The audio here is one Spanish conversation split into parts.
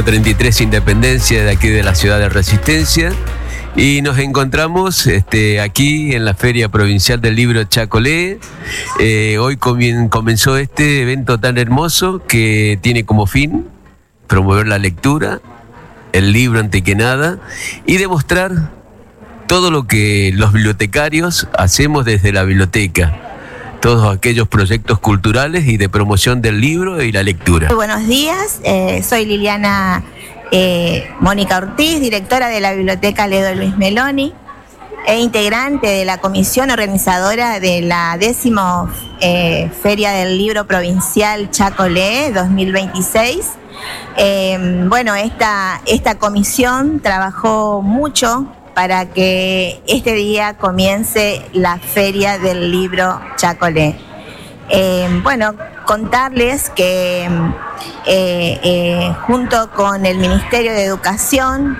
kilómetro 33 Independencia, de aquí de la ciudad de Resistencia. Y nos encontramos aquí en la Feria Provincial del Libro Chacolé. Hoy comenzó este evento tan hermoso que tiene como fin promover la lectura, el libro ante que nada, y demostrar todo lo que los bibliotecarios hacemos desde la biblioteca, todos aquellos proyectos culturales y de promoción del libro y la lectura. Muy buenos días, soy Liliana Mónica Ortiz, directora de la Biblioteca Ledo Luis Meloni e integrante de la comisión organizadora de la 10ª Feria del Libro Provincial Chacolé 2026. Esta comisión trabajó mucho para que este día comience la Feria del Libro Chacolé. Contarles que junto con el Ministerio de Educación,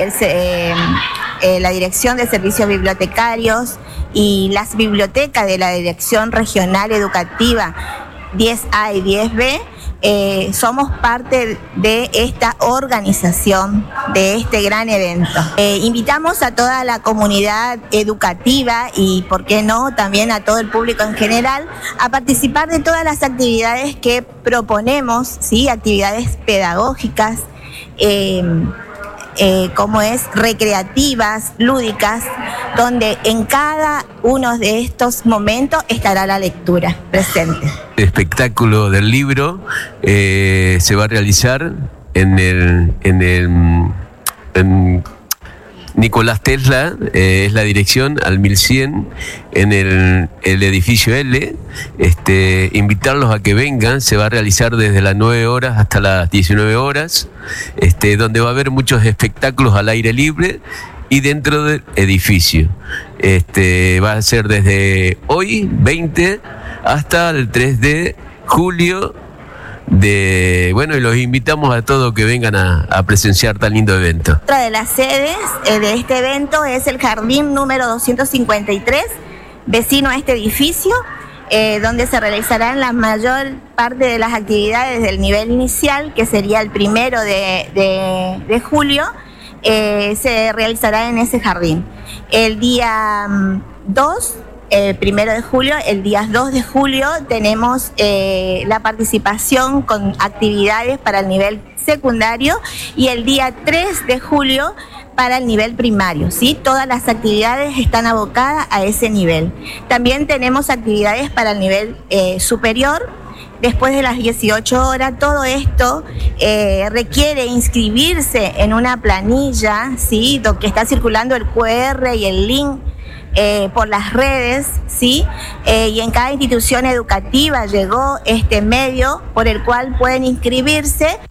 la Dirección de Servicios Bibliotecarios y las bibliotecas de la Dirección Regional Educativa 10A y 10B, somos parte de esta organización de este gran evento. Invitamos a toda la comunidad educativa y, por qué no, también a todo el público en general a participar de todas las actividades que proponemos, ¿sí? Actividades pedagógicas, recreativas, lúdicas, donde en cada uno de estos momentos estará la lectura presente. El espectáculo del libro se va a realizar en Nicolás Tesla, es la dirección, al 1100, en el edificio L. Invitarlos a que vengan. Se va a realizar desde las 9 horas hasta las 19 horas, donde va a haber muchos espectáculos al aire libre y dentro del edificio. Va a ser desde hoy, 20, hasta el 3 de julio. Y los invitamos a todos que vengan a presenciar tan lindo evento. Otra de las sedes de este evento es el jardín número 253, vecino a este edificio, donde se realizarán la mayor parte de las actividades del nivel inicial, que sería el 1 de julio, se realizará en ese jardín. El día 2, el 1 de julio, el día 2 de julio tenemos la participación con actividades para el nivel secundario y el día 3 de julio para el nivel primario, ¿sí? Todas las actividades están abocadas a ese nivel. También tenemos actividades para el nivel superior. Después de las 18 horas, todo esto requiere inscribirse en una planilla, ¿sí? Que está circulando el QR y el link por las redes, ¿sí? Y en cada institución educativa llegó este medio por el cual pueden inscribirse